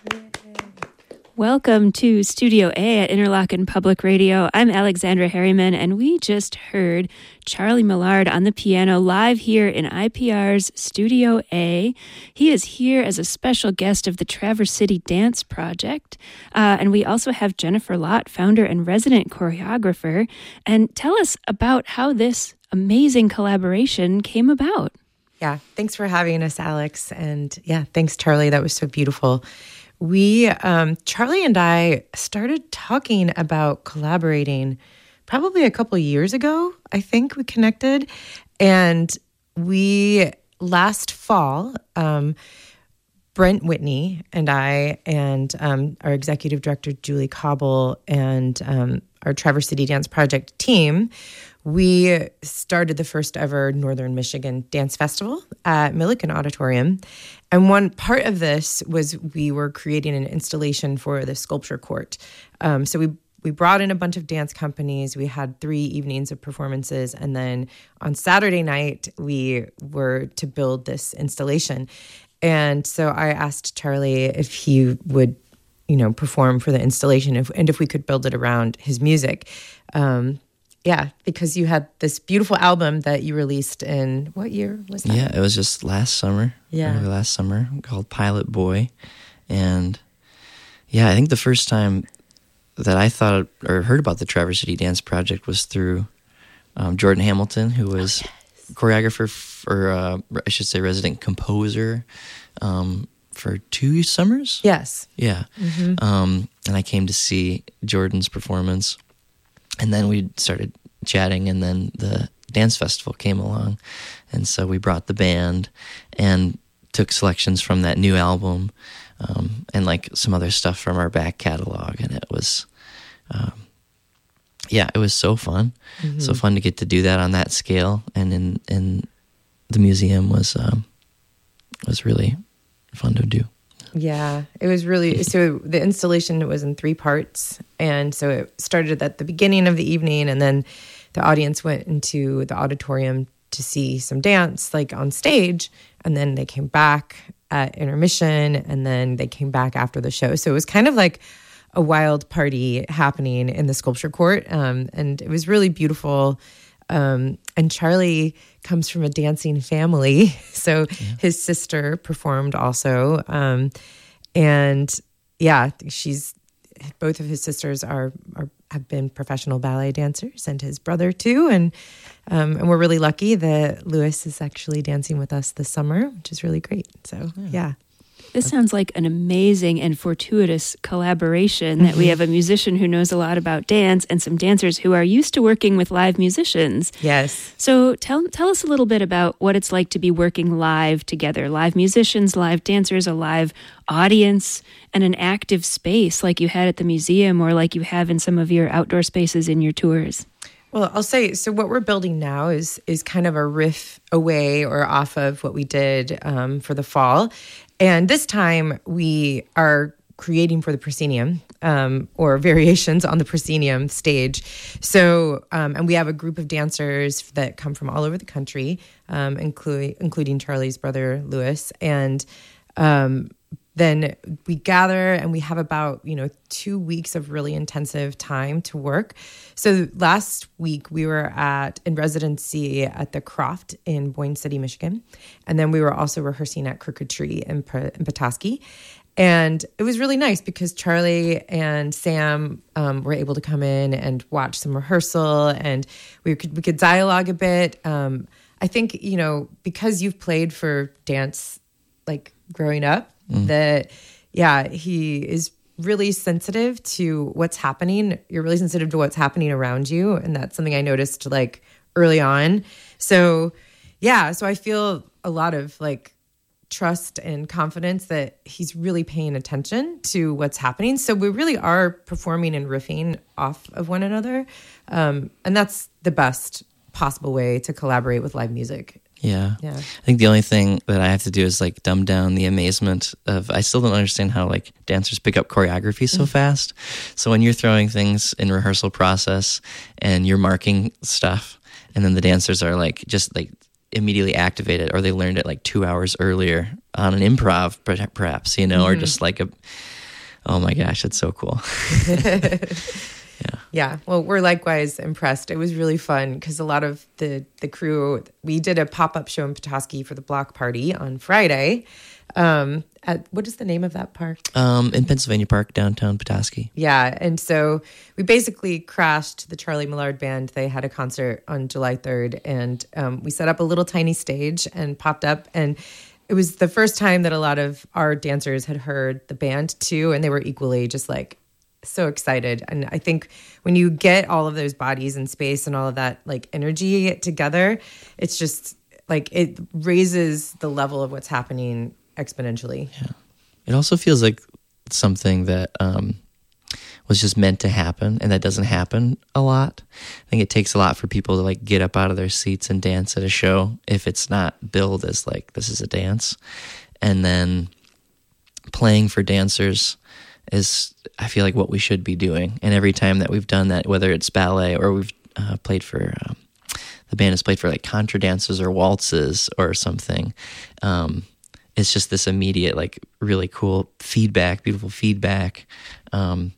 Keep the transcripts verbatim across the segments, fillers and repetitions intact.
Welcome to Studio A at Interlochen Public Radio. I'm Alexandra Harriman, and we just heard Charlie Millard on the piano live here in I P R's Studio A. He is here as a special guest of the Traverse City Dance Project. Uh, and we also have Jennifer Lott, founder and resident choreographer. And tell us about how this amazing collaboration came about. Yeah, thanks for having us, Alex. And yeah, thanks, Charlie. That was so beautiful. We, um, Charlie and I started talking about collaborating probably a couple of years ago. I think we connected. And we, last fall, um, Brent Whitney and I and um, our executive director, Julie Cobble, and um, our Traverse City Dance Project team, we started the first ever Northern Michigan Dance Festival at Milliken Auditorium. And one part of this was we were creating an installation for the sculpture court. Um, so we we brought in a bunch of dance companies. We had three evenings of performances. And then on Saturday night, we were to build this installation. And so I asked Charlie if he would, you know, perform for the installation if, and if we could build it around his music. Um, yeah, because you had this beautiful album that you released in, what year was that? Yeah, it was just last summer. Yeah. Early last summer, called Pilot Boy. And yeah, I think the first time that I thought or heard about the Traverse City Dance Project was through um, Jordan Hamilton, who was oh, yes. choreographer for, uh, I should say, resident composer um, for two summers. Yes. Yeah. Mm-hmm. Um, and I came to see Jordan's performance. And then we started chatting, and then the dance festival came along. And so we brought the band and took selections from that new album um, and like some other stuff from our back catalog. And it was, um, yeah, it was so fun. Mm-hmm. So fun to get to do that on that scale. And in, in the museum was, um, was really fun to do. Yeah, it was really, so the installation was in three parts. And so it started at the beginning of the evening, and then the audience went into the auditorium to see some dance, like on stage. And then they came back at intermission, and then they came back after the show. So it was kind of like a wild party happening in the sculpture court. Um, and it was really beautiful. Um, and Charlie comes from a dancing family. So yeah. His sister performed also. Um, and yeah, she's, both of his sisters are, are, have been professional ballet dancers, and his brother too. And, um, and we're really lucky that Lewis is actually dancing with us this summer, which is really great. So yeah. yeah. This sounds like an amazing and fortuitous collaboration that we have a musician who knows a lot about dance and some dancers who are used to working with live musicians. Yes. So tell tell us a little bit about what it's like to be working live together. Live musicians, live dancers, a live audience, and an active space like you had at the museum or like you have in some of your outdoor spaces in your tours. Well, I'll say, so what we're building now is is kind of a riff away or off of what we did um, for the fall. And this time we are creating for the proscenium um, or variations on the proscenium stage. So, um, and we have a group of dancers that come from all over the country, um, including including Charlie's brother, Lewis. And um, then we gather and we have about, you know, two weeks of really intensive time to work. So last week we were at in residency at the Croft in Boyne City, Michigan. And then we were also rehearsing at Crooked Tree in, in Petoskey. And it was really nice because Charlie and Sam um, were able to come in and watch some rehearsal, and we could we could dialogue a bit. Um, I think, you know, because you've played for dance like growing up, Mm. that, yeah, he is really sensitive to what's happening. You're really sensitive to what's happening around you. And that's something I noticed like early on. So, yeah, so I feel a lot of like trust and confidence that he's really paying attention to what's happening. So we really are performing and riffing off of one another. Um, and that's the best possible way to collaborate with live music. Yeah. Yeah. I think the only thing that I have to do is like dumb down the amazement of, I still don't understand how like dancers pick up choreography so fast. So when you're throwing things in rehearsal process and you're marking stuff, and then the dancers are like, just like immediately activated, or they learned it like two hours earlier on an improv perhaps, you know, mm-hmm. or just like a, Oh my gosh, it's so cool. Yeah. Yeah. Well, we're likewise impressed. It was really fun because a lot of the, the crew, we did a pop-up show in Petoskey for the block party on Friday. Um, at, what is the name of that park? Um, in Pennsylvania Park, downtown Petoskey. Yeah. And so we basically crashed the Charlie Millard Band. They had a concert on July third, and um, we set up a little tiny stage and popped up, and it was the first time that a lot of our dancers had heard the band too, and they were equally just like so excited. And I think when you get all of those bodies in space and all of that like energy together, it's just like it raises the level of what's happening exponentially. Yeah. It also feels like something that um, was just meant to happen, and that doesn't happen a lot. I think it takes a lot for people to like get up out of their seats and dance at a show if it's not billed as like this is a dance. And then playing for dancers is, I feel like, what we should be doing. And every time that we've done that, whether it's ballet or we've uh, played for, um, the band has played for like contra dances or waltzes or something, um, it's just this immediate, like really cool feedback, beautiful feedback, um,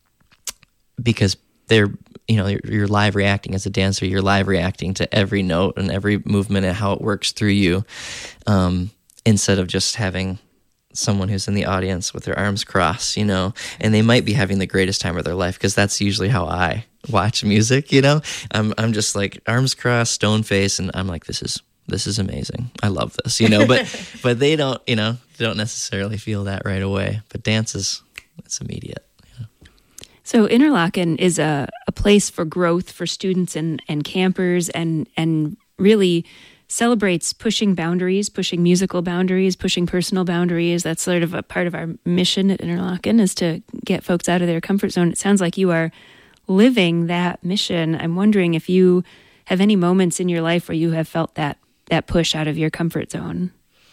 because they're, you know, you're, you're live reacting as a dancer. You're live reacting to every note and every movement and how it works through you, um, instead of just having someone who's in the audience with their arms crossed, you know, and they might be having the greatest time of their life, because that's usually how I watch music, you know. I'm I'm just like arms crossed, stone face, and I'm like, this is this is amazing. I love this, you know. But but they don't, you know, they don't necessarily feel that right away. But dance is, it's immediate. You know? So Interlochen is a, a place for growth for students and, and campers, and and really celebrates pushing boundaries, pushing musical boundaries, pushing personal boundaries. That's sort of a part of our mission at Interlochen, is to get folks out of their comfort zone. It sounds like you are living that mission. I'm wondering if you have any moments in your life where you have felt that that push out of your comfort zone.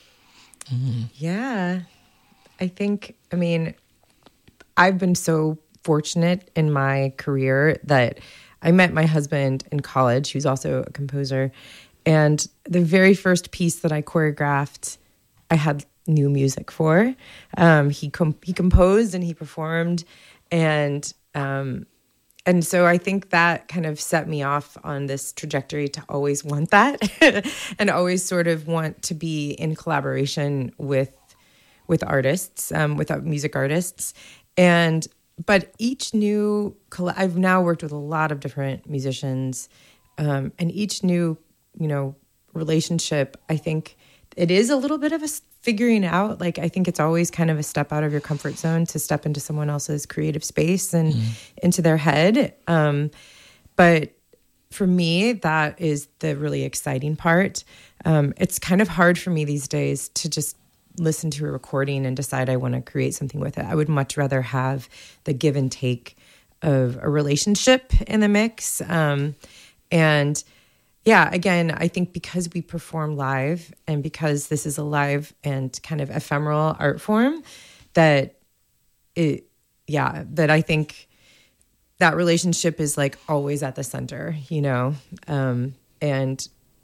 Mm. Yeah. I think, I mean, I've been so fortunate in my career that I met my husband in college, who's also a composer. And the very first piece that I choreographed, I had new music for. Um, he com- he composed and he performed, and um, and so I think that kind of set me off on this trajectory to always want that, and always sort of want to be in collaboration with with artists, um, with music artists, and but each new coll- I've now worked with a lot of different musicians, um, and each new you know, relationship, I think it is a little bit of a figuring out. Like, I think it's always kind of a step out of your comfort zone to step into someone else's creative space and mm. into their head. Um, but for me, that is the really exciting part. Um, it's kind of hard for me these days to just listen to a recording and decide I want to create something with it. I would much rather have the give and take of a relationship in the mix. Um, and Yeah, again, I think because we perform live and because this is a live and kind of ephemeral art form, that it, yeah, that I think that relationship is like always at the center, you know, um, and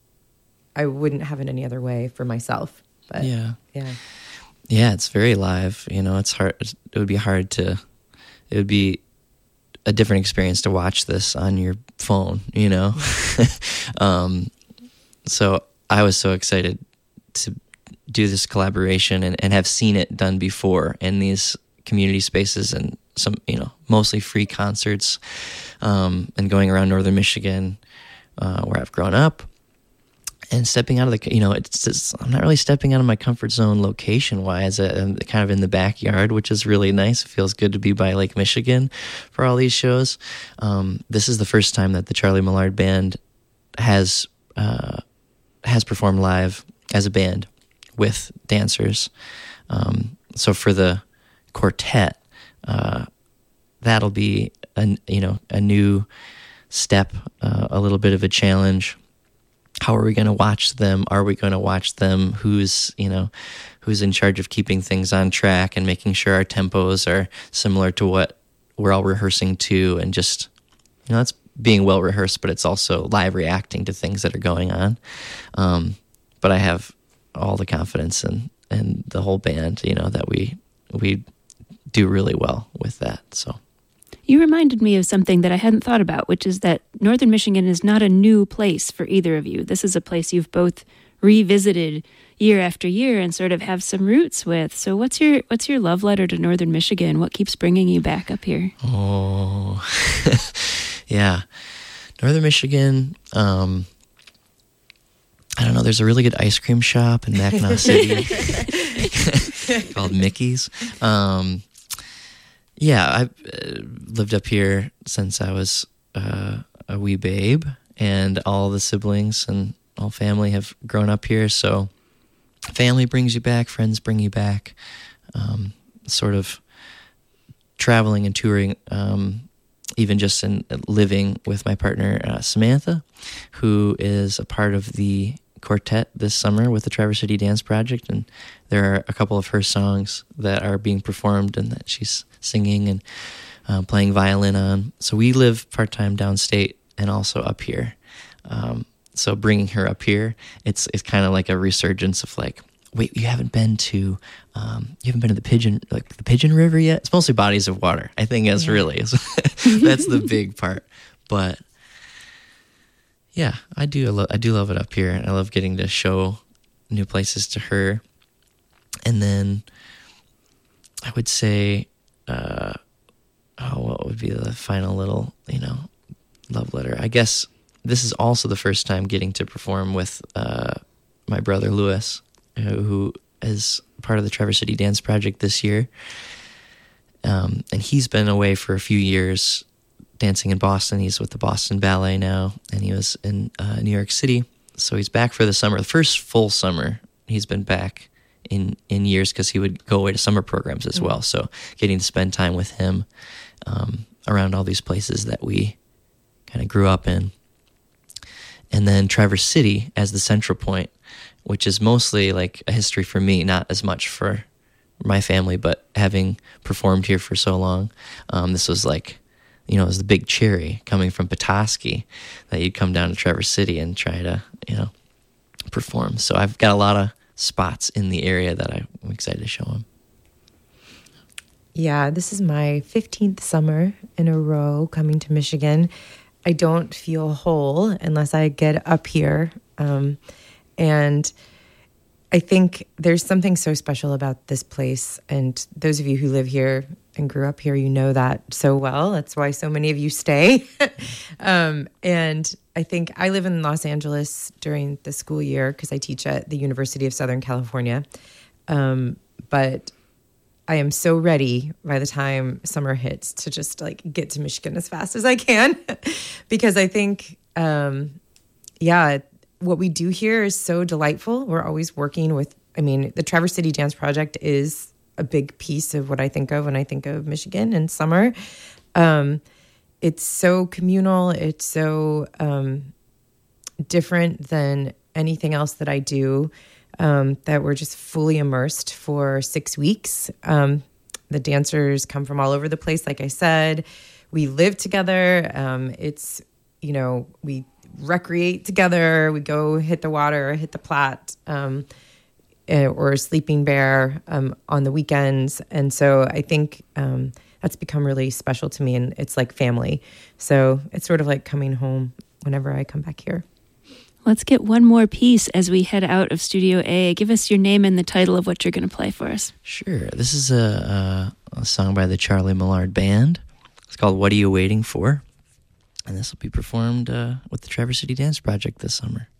I wouldn't have it any other way for myself. But yeah, yeah, yeah, it's very live. You know, it's hard. It would be hard to. It would be a different experience to watch this on your phone, you know? um, so I was so excited to do this collaboration and, and have seen it done before in these community spaces and some, you know, mostly free concerts, um, and going around Northern Michigan, uh, where I've grown up. And stepping out of the, you know, it's just, I'm not really stepping out of my comfort zone location-wise. I'm kind of in the backyard, which is really nice. It feels good to be by Lake Michigan for all these shows. Um, this is the first time that the Charlie Millard Band has uh, has performed live as a band with dancers. Um, so for the quartet, uh, that'll be a, you know, a new step, uh, a little bit of a challenge. How are we going to watch them? Are we going to watch them? Who's, you know, who's in charge of keeping things on track and making sure our tempos are similar to what we're all rehearsing to, and just, you know, that's being well rehearsed, but it's also live reacting to things that are going on. Um, but I have all the confidence in, in the whole band, you know, that we we do really well with that. So. You reminded me of something that I hadn't thought about, which is that Northern Michigan is not a new place for either of you. This is a place you've both revisited year after year and sort of have some roots with. So what's your what's your love letter to Northern Michigan? What keeps bringing you back up here? Oh, yeah. Northern Michigan, um, I don't know, there's a really good ice cream shop in Mackinac City called Mickey's. Um, yeah, I've uh, lived up here since I was uh, a wee babe, and all the siblings and all family have grown up here, so family brings you back, friends bring you back, um, sort of traveling and touring, um, even just in living with my partner, uh, Samantha, who is a part of the quartet this summer with the Traverse City Dance Project, and there are a couple of her songs that are being performed and that she's singing and uh, playing violin on. So we live part-time downstate and also up here. Um, so bringing her up here, it's it's kind of like a resurgence of like, wait, you haven't been to um, you haven't been to the Pigeon like the Pigeon River yet? It's mostly bodies of water, I think. That's yeah. really that's the big part. But yeah, I do. I, lo- I do love it up here, and I love getting to show new places to her. And then I would say, uh, oh, what would be the final little, you know, love letter? I guess this is also the first time getting to perform with uh, my brother Lewis, who, who is part of the Traverse City Dance Project this year. Um, and he's been away for a few years dancing in Boston. He's with the Boston Ballet now, and he was in uh, New York City. So he's back for the summer, the first full summer he's been back in, in years, because he would go away to summer programs as mm-hmm. well. So getting to spend time with him um, around all these places that we kind of grew up in. And then Traverse City as the central point, which is mostly like a history for me, not as much for my family, but having performed here for so long, um, this was like, you know, it was the big cherry coming from Petoskey that you'd come down to Traverse City and try to, you know, perform. So I've got a lot of spots in the area that I'm excited to show them. Yeah, this is my fifteenth summer in a row coming to Michigan. I don't feel whole unless I get up here. Um, and I think there's something so special about this place. And those of you who live here and grew up here, you know that so well. That's why so many of you stay. um, and I think I live in Los Angeles during the school year because I teach at the University of Southern California. Um, but I am so ready by the time summer hits to just like get to Michigan as fast as I can because I think, um, yeah, what we do here is so delightful. We're always working with, I mean, the Traverse City Dance Project is a big piece of what I think of when I think of Michigan in summer. Um, it's so communal. It's so um, different than anything else that I do. Um, that we're just fully immersed for six weeks. Um, the dancers come from all over the place, like I said. We live together. Um, it's, you know, we recreate together. We go hit the water, hit the Platte, um, or Sleeping Bear um, on the weekends. And so I think um, that's become really special to me, and it's like family. So it's sort of like coming home whenever I come back here. Let's get one more piece as we head out of Studio A. Give us your name and the title of what you're going to play for us. Sure. This is a, a, a song by the Charlie Millard Band. It's called What Are You Waiting For? And this will be performed uh, with the Traverse City Dance Project this summer.